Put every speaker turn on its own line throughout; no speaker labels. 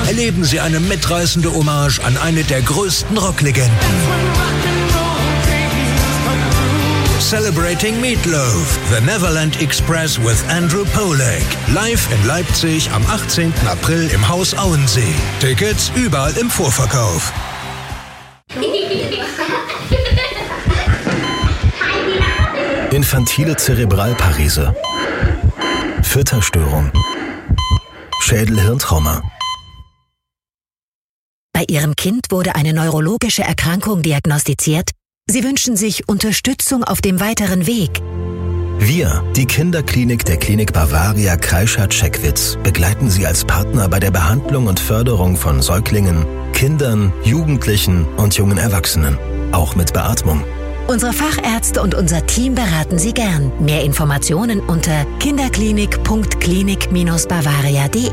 erleben Sie eine mitreißende Hommage an eine der größten Rocklegenden. Celebrating Meatloaf, The Neverland Express with Andrew Pollack. Live in Leipzig am 18. April im Haus Auensee. Tickets überall im Vorverkauf.
Infantile Zerebralparese, Fütterstörung, Schädel-Hirntrauma.
Bei Ihrem Kind wurde eine neurologische Erkrankung diagnostiziert. Sie wünschen sich Unterstützung auf dem weiteren Weg.
Wir, die Kinderklinik der Klinik Bavaria Kreischer-Checkwitz, begleiten Sie als Partner bei der Behandlung und Förderung von Säuglingen, Kindern, Jugendlichen und jungen Erwachsenen, auch mit Beatmung.
Unsere Fachärzte und unser Team beraten Sie gern. Mehr Informationen unter kinderklinik.klinik-bavaria.de.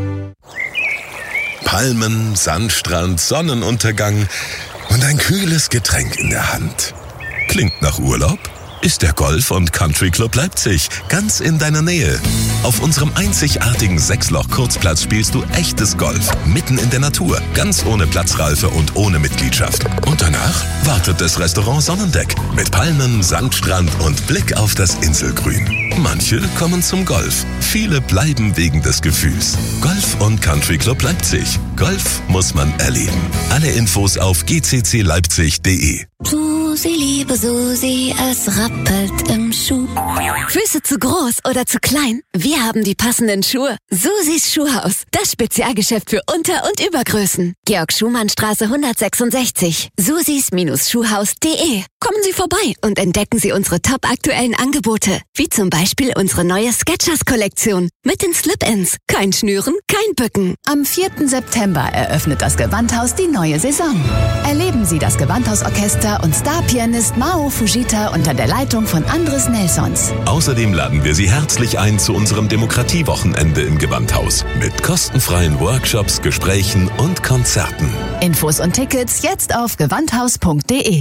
Palmen, Sandstrand, Sonnenuntergang und ein kühles Getränk in der Hand. Klingt nach Urlaub? Ist der Golf- und Country Club Leipzig ganz in deiner Nähe. Auf unserem einzigartigen 6-Loch-Kurzplatz spielst du echtes Golf, mitten in der Natur, ganz ohne Platzreife und ohne Mitgliedschaft. Und danach wartet das Restaurant Sonnendeck mit Palmen, Sandstrand und Blick auf das Inselgrün. Manche kommen zum Golf, viele bleiben wegen des Gefühls. Golf und Country Club Leipzig. Golf muss man erleben. Alle Infos auf gccleipzig.de.
Susi, liebe Susi, es rappelt im Schuh. Füße zu groß oder zu klein? Wir haben die passenden Schuhe. Susis Schuhhaus, das Spezialgeschäft für Unter- und Übergrößen. Georg-Schumann-Straße 166, susis-schuhhaus.de. Kommen Sie vorbei und entdecken Sie unsere top-aktuellen Angebote, wie zum Beispiel unsere neue Skechers-Kollektion mit den Slip-Ins. Kein Schnüren, kein Bücken.
Am 4. September eröffnet das Gewandhaus die neue Saison. Erleben Sie das Gewandhausorchester und Starpianist Mao Fujita unter der Leitung von Andres Nelsons.
Außerdem laden wir Sie herzlich ein zu unserem Demokratiewochenende im Gewandhaus mit kostenfreien Workshops, Gesprächen und Konzerten.
Infos und Tickets jetzt auf gewandhaus.de.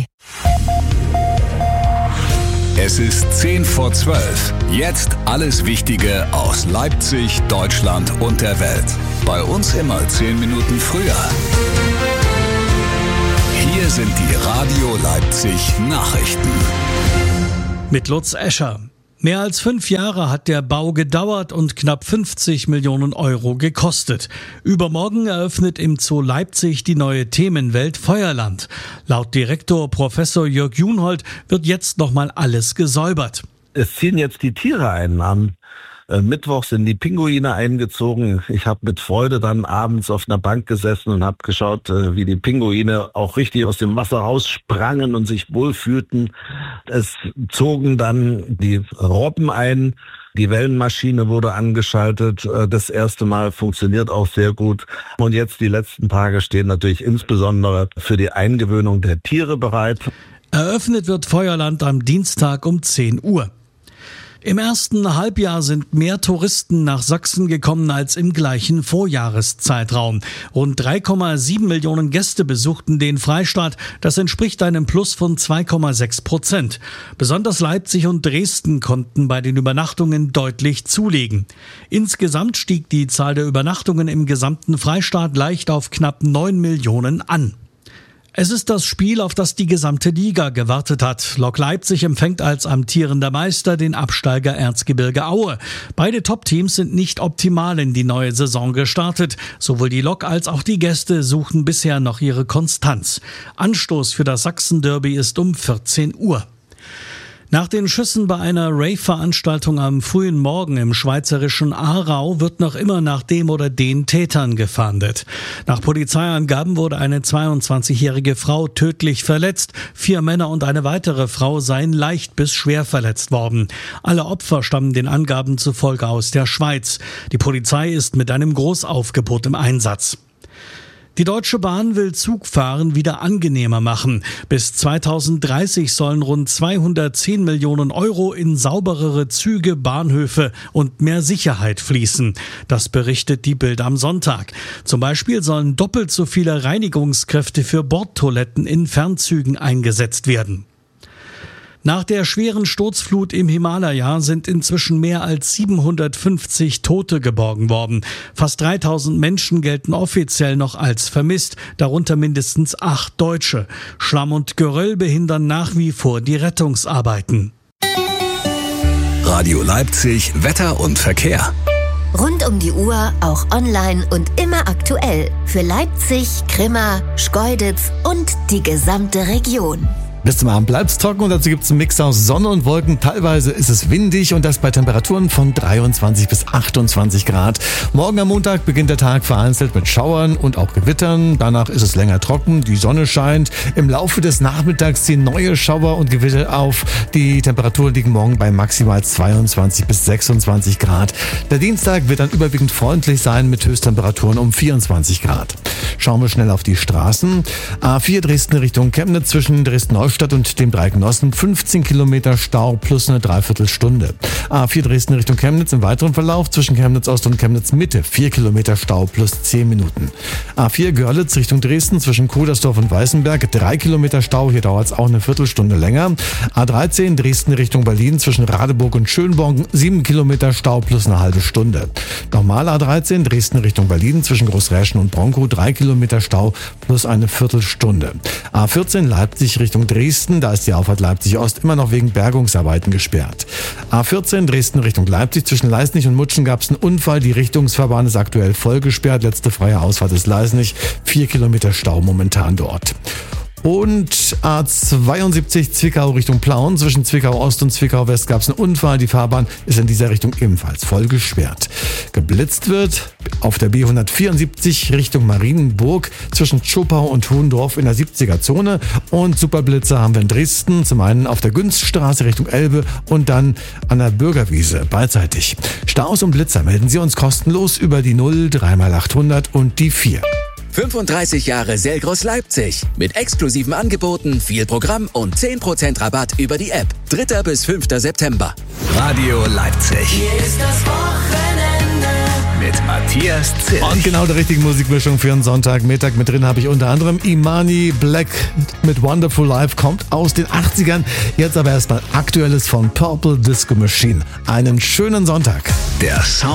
Es ist 11:10. Jetzt alles Wichtige aus Leipzig, Deutschland und der Welt. Bei uns immer 10 Minuten früher. Hier sind die Radio Leipzig Nachrichten.
Mit Lutz Escher. Mehr als 5 Jahre hat der Bau gedauert und knapp 50 Millionen Euro gekostet. Übermorgen eröffnet im Zoo Leipzig die neue Themenwelt Feuerland. Laut Direktor Professor Jörg Junhold wird jetzt nochmal alles gesäubert.
Es ziehen jetzt die Tiere ein. Am Mittwoch sind die Pinguine eingezogen. Ich habe mit Freude dann abends auf einer Bank gesessen und habe geschaut, wie die Pinguine auch richtig aus dem Wasser raussprangen und sich wohlfühlten. Es zogen dann die Robben ein. Die Wellenmaschine wurde angeschaltet. Das erste Mal funktioniert auch sehr gut. Und jetzt die letzten Tage stehen natürlich insbesondere für die Eingewöhnung der Tiere bereit.
Eröffnet wird Feuerland am Dienstag um 10 Uhr. Im ersten Halbjahr sind mehr Touristen nach Sachsen gekommen als im gleichen Vorjahreszeitraum. Rund 3,7 Millionen Gäste besuchten den Freistaat. Das entspricht einem Plus von 2,6%. Besonders Leipzig und Dresden konnten bei den Übernachtungen deutlich zulegen. Insgesamt stieg die Zahl der Übernachtungen im gesamten Freistaat leicht auf knapp 9 Millionen an. Es ist das Spiel, auf das die gesamte Liga gewartet hat. Lok Leipzig empfängt als amtierender Meister den Absteiger Erzgebirge Aue. Beide Top-Teams sind nicht optimal in die neue Saison gestartet. Sowohl die Lok als auch die Gäste suchen bisher noch ihre Konstanz. Anstoß für das Sachsen-Derby ist um 14 Uhr. Nach den Schüssen bei einer Rave-Veranstaltung am frühen Morgen im schweizerischen Aarau wird noch immer nach dem oder den Tätern gefahndet. Nach Polizeiangaben wurde eine 22-jährige Frau tödlich verletzt. 4 Männer und eine weitere Frau seien leicht bis schwer verletzt worden. Alle Opfer stammen den Angaben zufolge aus der Schweiz. Die Polizei ist mit einem Großaufgebot im Einsatz. Die Deutsche Bahn will Zugfahren wieder angenehmer machen. Bis 2030 sollen rund 210 Millionen Euro in sauberere Züge, Bahnhöfe und mehr Sicherheit fließen. Das berichtet die Bild am Sonntag. Zum Beispiel sollen doppelt so viele Reinigungskräfte für Bordtoiletten in Fernzügen eingesetzt werden. Nach der schweren Sturzflut im Himalaya sind inzwischen mehr als 750 Tote geborgen worden. Fast 3000 Menschen gelten offiziell noch als vermisst, darunter mindestens 8 Deutsche. Schlamm und Geröll behindern nach wie vor die Rettungsarbeiten.
Radio Leipzig, Wetter und Verkehr.
Rund um die Uhr, auch online und immer aktuell. Für Leipzig, Grimma, Schkeuditz und die gesamte Region.
Bis zum Abend bleibt's trocken und dazu gibt's einen Mix aus Sonne und Wolken. Teilweise ist es windig und das bei Temperaturen von 23 bis 28 Grad. Morgen am Montag beginnt der Tag vereinzelt mit Schauern und auch Gewittern. Danach ist es länger trocken, die Sonne scheint. Im Laufe des Nachmittags ziehen neue Schauer und Gewitter auf. Die Temperaturen liegen morgen bei maximal 22 bis 26 Grad. Der Dienstag wird dann überwiegend freundlich sein mit Höchsttemperaturen um 24 Grad. Schauen wir schnell auf die Straßen. A4 Dresden Richtung Chemnitz zwischen Dresden-Neustadt und dem Dreiecknossen 15 Kilometer Stau plus eine Dreiviertelstunde. A4 Dresden Richtung Chemnitz im weiteren Verlauf zwischen Chemnitz Ost und Chemnitz Mitte 4 Kilometer Stau plus 10 Minuten. A4 Görlitz Richtung Dresden zwischen Kudersdorf und Weißenberg 3 Kilometer Stau, hier dauert es auch eine Viertelstunde länger. A13 Dresden Richtung Berlin zwischen Radeburg und Schönborn 7 Kilometer Stau plus eine halbe Stunde. Nochmal A13 Dresden Richtung Berlin zwischen Großräschen und Bronkow 3 Kilometer Stau plus eine Viertelstunde. A14 Leipzig Richtung Dresden, da ist die Auffahrt Leipzig Ost immer noch wegen Bergungsarbeiten gesperrt. A14 Dresden Richtung Leipzig zwischen Leisnig und Mutschen gab es einen Unfall, die Richtungsfahrbahn ist aktuell voll gesperrt, letzte freie Ausfahrt ist Leisnig, 4 Kilometer Stau momentan dort. Und A72 Zwickau Richtung Plauen. Zwischen Zwickau Ost und Zwickau West gab es einen Unfall. Die Fahrbahn ist in dieser Richtung ebenfalls voll gesperrt. Geblitzt wird auf der B174 Richtung Marienburg zwischen Zschopau und Hohendorf in der 70er Zone. Und Superblitzer haben wir in Dresden. Zum einen auf der Günststraße Richtung Elbe und dann an der Bürgerwiese beidseitig. Staus und Blitzer melden Sie uns kostenlos über die 0 3x800 und die 4.
35 Jahre Selgros Leipzig. Mit exklusiven Angeboten, viel Programm und 10% Rabatt über die App. 3. bis 5. September.
Radio Leipzig.
Hier ist das Wochenende.
Mit Matthias Zilch.
Und genau der richtigen Musikmischung für einen Sonntagmittag. Mit drin habe ich unter anderem Imani Black mit Wonderful Life. Kommt aus den 80ern. Jetzt aber erstmal Aktuelles von Purple Disco Machine. Einen schönen Sonntag.
Der Sound